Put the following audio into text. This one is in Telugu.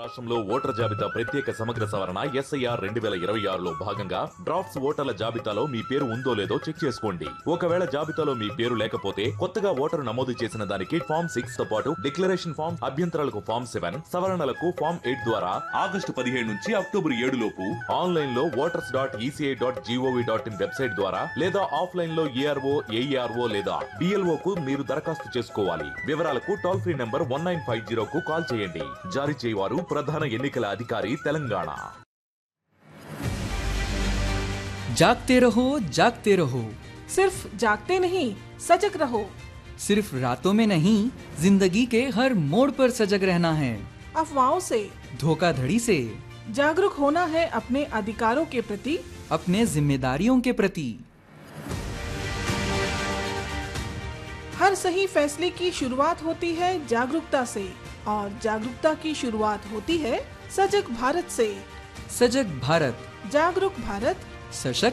రాష్ట్రంలో ఓటర్ జాబితా ప్రత్యేక సమగ్ర సవరణ ఎస్ఐఆర్ 2026లో భాగంగా డ్రాఫ్ట్స్ ఓటర్ల జాబితాలో మీ పేరు ఉందో లేదో చెక్ చేసుకోండి. ఒకవేళ జాబితాలో మీ పేరు లేకపోతే కొత్తగా ఓటరు నమోదు చేసిన దానికి ఫామ్ 6 తో పాటు డిక్లరేషన్ ఫామ్, అభ్యంతరాలకు ఫామ్ 7, సవరణలకు ఫామ్ 8 ద్వారా ఆగస్టు 17 నుంచి అక్టోబర్ 7 లోపు ఆన్లైన్ లో voters.eci.gov.in వెబ్సైట్ ద్వారా లేదా ఆఫ్లైన్ లో ఏఆర్ఓ, ఏఈఆర్ఓ లేదా డిఎల్ఓ కు మీరు దరఖాస్తు చేసుకోవాలి. వివరాలకు టోల్ ఫ్రీ నంబర్ 1950 కు కాల్ చేయండి. జారీ చేయవారు ప్రధాన ఎన్నికల అధికారి తెలంగాణ. जागते रहो जागते रहो, सिर्फ जागते नहीं सजग रहो। सिर्फ रातों में नहीं जिंदगी के हर मोड़ पर सजग रहना है। अफवाहों से, धोखाधड़ी से, जागरूक होना है अपने अधिकारों के प्रति, अपने जिम्मेदारियों के प्रति। हर सही फैसले की शुरुआत होती है जागरूकता से और जागरूकता की शुरुआत होती है सजग भारत से। सजग भारत, जागरूक भारत, सशक्त